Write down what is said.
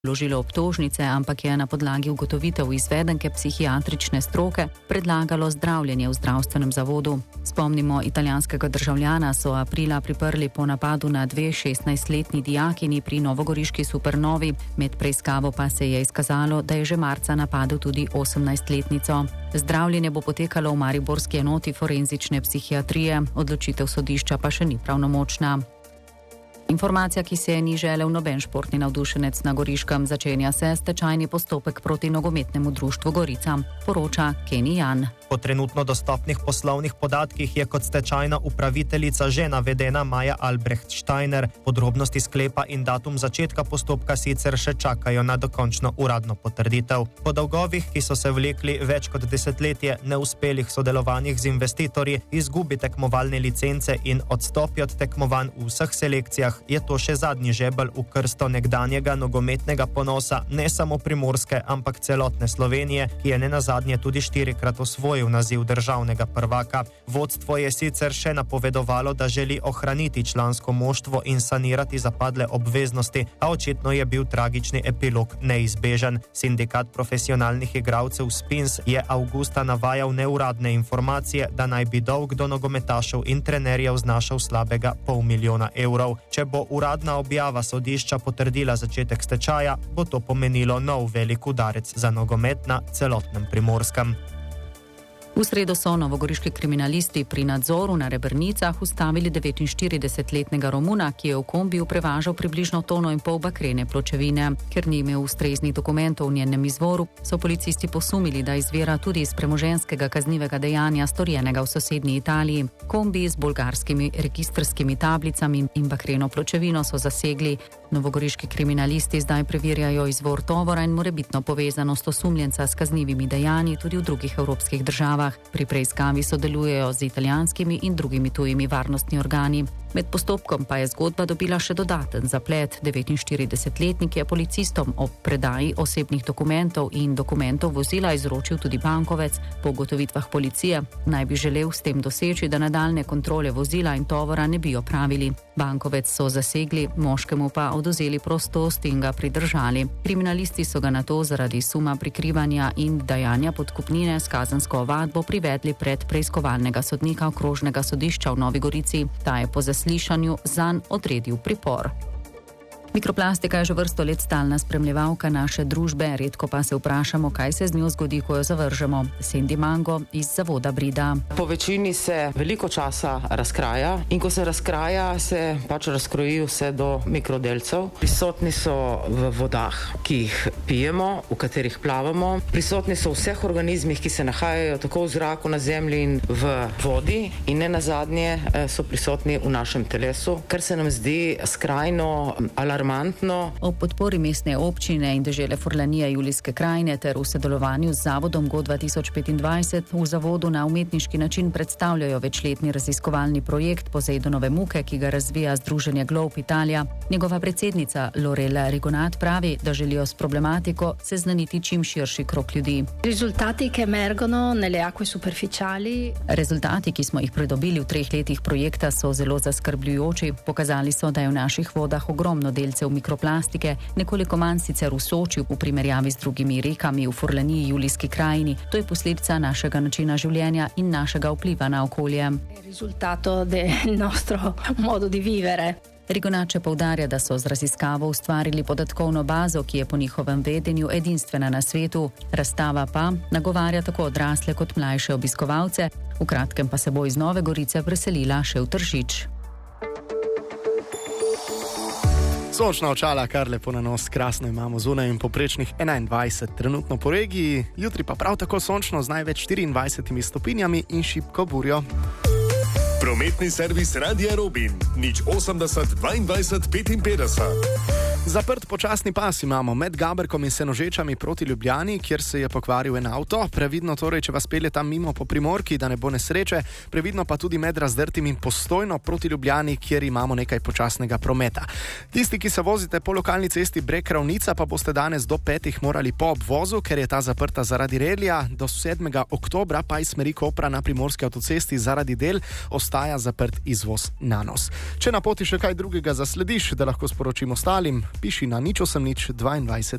vložilo obtožnice, ampak je na podlagi ugotovitev izvedenke psihiatrične stroke predlagalo zdravljenje v zdravstvenem zavodu. Spomnimo, italijanskega državljana so aprila priprli po napadu na 16-letni dijakini pri novogoriški Supernovi, med preiskavo pa se je izkazalo, da je že marca napadel tudi 18-letnico. Zdravljenje bo potekalo v mariborski enoti forenzične psihiatrije, odločitev sodišča pa še ni pravnomočna. Informacija, ki se je ni želel noben športni navdušenec na Goriškem, začenja se stečajni postopek proti nogometnemu društvu Gorica, poroča Kenny Jan. Po trenutno dostopnih poslovnih podatkih je kot stečajna upraviteljica že navedena Maja Albrecht Steiner. Podrobnosti sklepa in datum začetka postopka sicer še čakajo na dokončno uradno potrditev. Po dolgovih, ki so se vlekli več kot desetletje, neuspelih sodelovanjih z investitorji, izgubi tekmovalne licence in odstopi od tekmovanj v vseh selekcijah, je to še zadnji žebelj v krsto nekdanjega nogometnega ponosa ne samo Primorske, ampak celotne Slovenije, ki je nenazadnje tudi 4-krat osvojil naziv državnega prvaka. Vodstvo je sicer še napovedovalo, da želi ohraniti člansko moštvo in sanirati zapadle obveznosti, a očitno je bil tragični epilog neizbežen. Sindikat profesionalnih igralcev Spins je avgusta navajal neuradne informacije, da naj bi dolg do nogometašev in trenerjev znašal slabega $500 000. Če bo uradna objava sodišča potrdila začetek stečaja, bo to pomenilo nov velik udarec za nogomet na celotnem Primorskem. V sredo so novogoriški kriminalisti pri nadzoru na Rebrnicah ustavili 49-letnega Romuna, ki je v kombiju prevažal približno 1,5 tone bakrene pločevine. Ker ni imel ustreznih dokumentov v njenem izvoru, so policisti posumili, da izvira tudi iz premoženjskega kaznivega dejanja, storjenega v sosednji Italiji. Kombi z bolgarskimi registrskimi tablicami in bakreno pločevino so zasegli. Novogoriški kriminalisti zdaj preverjajo izvor tovora in morebitno povezanost osumljenca s kaznivimi dejanji tudi v drugih evropskih državah. Pri preiskavi sodelujejo z italijanskimi in drugimi tujimi varnostni organi. Med postopkom pa je zgodba dobila še dodaten zaplet. 49-letnik je policistom ob predaji osebnih dokumentov in dokumentov vozila izročil tudi bankovec. Po ugotovitvah policije naj bi želel s tem doseči, da nadaljne kontrole vozila in tovora ne bi opravili. Bankovec so zasegli, moškemu pa odvzeli prostost in ga pridržali. Kriminalisti so ga nato zaradi suma prikrivanja in dajanja podkupnine s kazensko ovadbo privedli pred preiskovalnega sodnika okrožnega sodišča v Novi Gorici. Ta je po zaslišanju zanj odredil pripor. Mikroplastika je že vrsto let stalna spremljevalka naše družbe, redko pa se vprašamo, kaj se z njo zgodi, ko jo zavržemo. Sandy Mango iz zavoda Brida. Po večini se veliko časa razkraja in ko se razkraja, se pač razkroji vse do mikrodelcev. Prisotni so v vodah, ki jih pijemo, v katerih plavamo. Prisotni so v vseh organizmih, ki se nahajajo tako v zraku, na zemlji in v vodi. In ne nazadnje so prisotni v našem telesu, kar se nam zdi skrajno alarmantno. Ob podpori mestne občine in dežele Furlanije Julijske krajine ter v sodelovanju z zavodom GO 2025 v zavodu na umetniški način predstavljajo večletni raziskovalni projekt Poseidonove muke, ki ga razvija Združenje Globe Italija. Njegova predsednica Lorella Rigonat pravi, da želijo s problematiko seznaniti čim širši krog ljudi. Rezultati, ki smo jih pridobili v 3 letih projekta, so zelo zaskrbljujoči. Pokazali so, da je v naših vodah ogromno delcev mikroplastike, nekoliko manj sicer v Sočju v primerjavi z drugimi rekami v Furlaniji Julijski krajini. To je posledica našega načina življenja in našega vpliva na okolje. Rigonače poudarja, da so z raziskavo ustvarili podatkovno bazo, ki je po njihovem vedenju edinstvena na svetu. Razstava pa nagovarja tako odrasle kot mlajše obiskovalce, v kratkem pa se bo iz Nove Gorice preselila še v Tržič. Sončna očala, kar lepo na nos, krasno imamo zunaj in poprečnih 21 trenutno po regiji, jutri pa prav tako sončno z največ 24 stopinjami in šibko burjo. Prometni servis Radia Robin, 080 22 55. Zaprt počasni pas imamo med Gaberkom in Senožečami proti Ljubljani, kjer se je pokvaril en avto. Previdno torej, če vas pelje tam mimo po Primorki, da ne bo nesreče. Previdno pa tudi med Razdrtim in Postojno proti Ljubljani, kjer imamo nekaj počasnega prometa. Tisti, ki se vozite po lokalni cesti Breg-Ravnica, pa boste danes do 5 morali po obvozu, ker je ta zaprta zaradi relija. Do 7. oktobra pa iz smeri Kopra na Primorski avtocesti zaradi del ostaja zaprt izvoz Nanos. Če na poti še kaj drugega zaslediš, da lahko sporočim ostalim, piši na 0800 22